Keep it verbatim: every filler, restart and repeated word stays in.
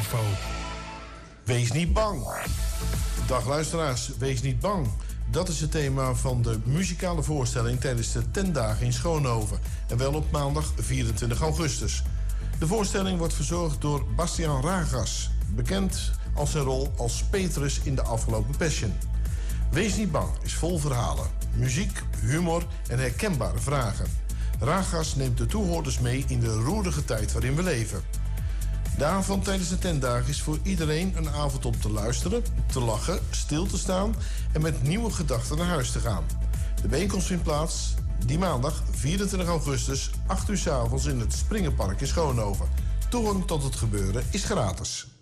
info. Wees niet bang. Dag luisteraars, wees niet bang. Dat is het thema van de muzikale voorstelling tijdens de Ten Dagen in Schoonhoven. En wel op maandag vierentwintig augustus. De voorstelling wordt verzorgd door Bastiaan Ragas, bekend als zijn rol als Petrus in de afgelopen Passion. Wees niet bang is vol verhalen, muziek, humor en herkenbare vragen. Ragas neemt de toehoorders mee in de roerige tijd waarin we leven. De avond tijdens de Ten Dagen is voor iedereen een avond om te luisteren, te lachen, stil te staan en met nieuwe gedachten naar huis te gaan. De bijeenkomst vindt plaats die maandag vierentwintig augustus, acht uur 's avonds in het Springenpark in Schoonhoven. Toegang tot het gebeuren is gratis.